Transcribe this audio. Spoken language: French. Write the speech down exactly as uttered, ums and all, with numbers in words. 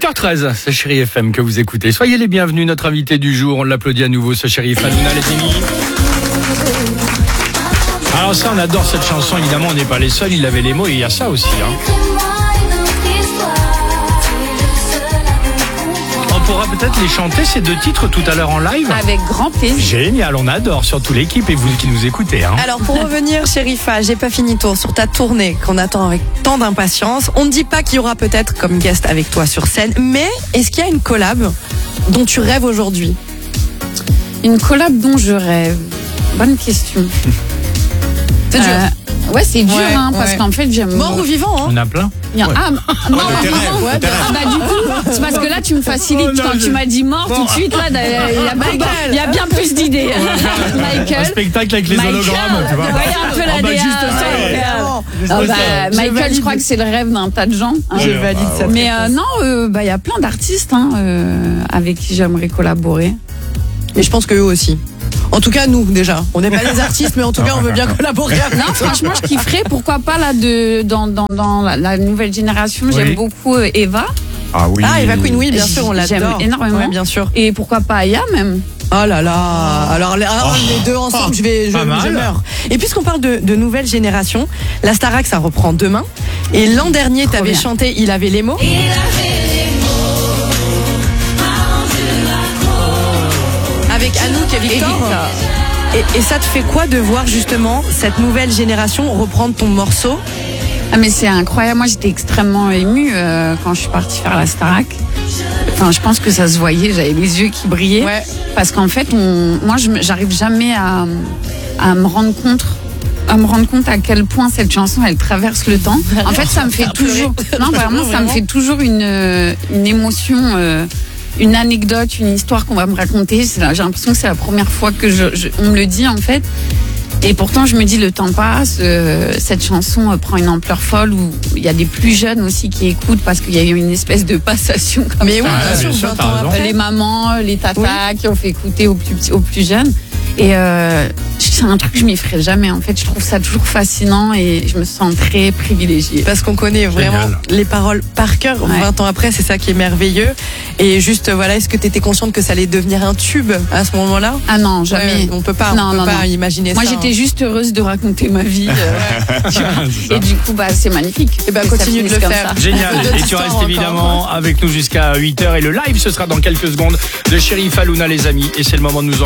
huit heures treize, c'est Chérie F M que vous écoutez. Soyez les bienvenus, notre invité du jour. On l'applaudit à nouveau, ce Chérie Falouna, les amis. Alors ça, on adore cette chanson, évidemment, on n'est pas les seuls. Il avait les mots et il y a ça aussi. Hein. On pourra peut-être les chanter, ces deux titres, tout à l'heure en live. Avec grand plaisir. Génial, on adore, surtout l'équipe et vous qui nous écoutez. Hein. Alors pour revenir, Chérifa, j'ai pas fini tour sur ta tournée qu'on attend avec tant d'impatience. On ne dit pas qu'il y aura peut-être comme guest avec toi sur scène, mais est-ce qu'il y a une collab dont tu rêves aujourd'hui? Une collab dont je rêve. Bonne question. C'est dur. Euh, ouais, c'est dur, ouais, hein, parce ouais. qu'en fait, j'aime. Mort ou vivant, hein? On a plein. Il y a... Ouais. Ah, mort ou vivant. Ouais, bah, Ah bah du coup, c'est parce que là tu me facilites. Oh, non, quand je... tu m'as dit mort tout de suite, là, il y a bien, il y a bien plus d'idées. Michael. Un spectacle avec les Michael, hologrammes, tu vois. vous voyez un peu la Ah bah, D A. juste ça, ouais. Ah bah, Je Michael, valide. je crois que c'est le rêve d'un tas de gens. Hein. Je valide ça. Mais euh, non, euh, bah il y a plein d'artistes hein, euh, avec qui j'aimerais collaborer. Et je pense qu'eux aussi. En tout cas, nous, déjà. On n'est pas des artistes, mais en tout cas, on veut bien collaborer avec Non, toi. franchement, je kifferais. Pourquoi pas là de dans dans, dans la, la nouvelle génération. J'aime Oui. beaucoup euh, Eva. Ah oui. Ah, Eva Queen, oui, bien sûr, on J'aime l'adore. énormément. Ouais, bien sûr. Et pourquoi pas Aya même. Oh là là. Alors, les, ah, les deux ensemble, je vais, je, Pas mal. je meurs. Et puisqu'on parle de, de nouvelle génération, la Starac, ça reprend demain. Et l'an dernier, Trop t'avais bien. chanté Il avait les mots. Avec Anouk et Victor. Et Victor. Et, et ça te fait quoi de voir justement cette nouvelle génération reprendre ton morceau? Ah mais c'est incroyable. Moi j'étais extrêmement émue euh, quand je suis partie faire la Starac. Enfin je pense que ça se voyait. J'avais les yeux qui brillaient. Ouais. Parce qu'en fait on, moi je me- j'arrive jamais à, à me rendre compte. à me rendre compte à quel point cette chanson elle traverse le temps. En fait, ça me fait toujours, non vraiment, ça me fait toujours une euh, une émotion, euh, une anecdote, une histoire qu'on va me raconter. C'est là, j'ai l'impression que c'est la première fois que je, je- on me le dit en fait. Et pourtant, je me dis le temps passe. euh, cette chanson euh, prend une ampleur folle où il y a des plus jeunes aussi qui écoutent parce qu'il y a eu une espèce de passation comme Mais ça. oui, Ah, bien sûr, bien sûr, vingt t'as ans raison. après. Les mamans, les tatas qui ont fait écouter aux plus petits, aux plus jeunes. Et euh, c'est un truc que je m'y ferai jamais. En fait, je trouve ça toujours fascinant et je me sens très privilégiée. Parce qu'on connaît vraiment Génial. les paroles par cœur. Ouais. vingt ans après, c'est ça qui est merveilleux. Et juste, voilà, est-ce que tu étais consciente que ça allait devenir un tube à ce moment-là? Ah non, jamais. Ouais, on peut pas, Non, on peut non, pas non. imaginer Moi, ça. j'étais juste heureuse de raconter ma vie. euh, tu vois. C'est ça. Et du coup, bah, c'est magnifique. Eh ben, que ça continue de finisse le comme faire. ça. Génial. D'autres Et tu histoires restes encore. évidemment avec nous jusqu'à huit heures. Et le live, ce sera dans quelques secondes de Chérie Falouna, les amis. Et c'est le moment de nous